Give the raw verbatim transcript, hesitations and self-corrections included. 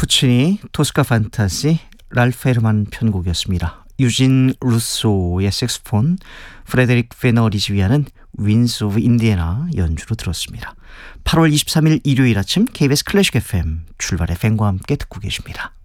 푸치니, 토스카 판타지, 랄프 헤르만 편곡이었습니다. 유진 루소의 색소폰, 프레데릭 페너리지위아는 윈스 오브 인디애나 연주로 들었습니다. 팔월 이십삼일 일요일 아침 케이비에스 클래식 에프엠 출발의 팬과 함께 듣고 계십니다.